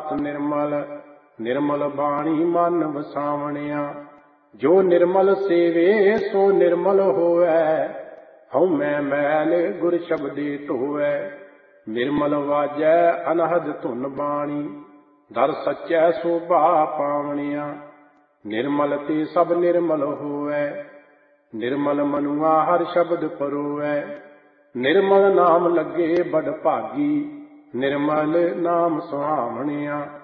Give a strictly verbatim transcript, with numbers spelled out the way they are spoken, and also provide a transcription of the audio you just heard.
निर्मल निर्मल बाणी मन वसावणिया। जो निर्मल सेवे सो निर्मल होवै, हऊँ मैं मैल गुर शब्दे ढोवै। निर्मल वाजै अनहद धुन बाणी, दर सच्चै शोभा पावणिया। निर्मल ते सब निर्मल होवै, निर्मल मनुआ हर शब्द परोवै। निर्मल नाम लगे बड़ भागी, निर्मल नाम सुहावणिया।